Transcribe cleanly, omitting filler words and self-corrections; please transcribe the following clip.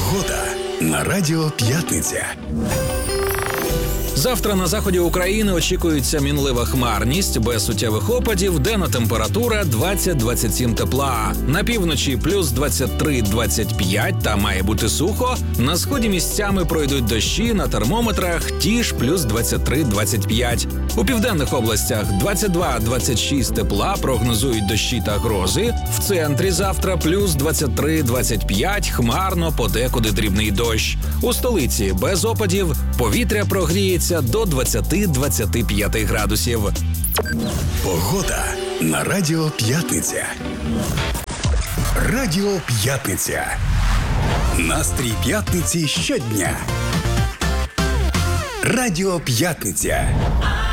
Погода на Радіо П'ятниця. Завтра на заході України очікується мінлива хмарність, без суттєвих опадів, денна температура 20-27 тепла. На півночі плюс 23-25 та має бути сухо. На сході місцями пройдуть дощі, на термометрах ті ж плюс 23-25. У південних областях 22-26 тепла, прогнозують дощі та грози. В центрі завтра плюс 23-25, хмарно, подекуди дрібний дощ. У столиці без опадів, повітря прогріється до 20-25 градусів. Погода на Радіо П'ятниця. Радіо П'ятниця. Настрій п'ятниці щодня. Радіо П'ятниця.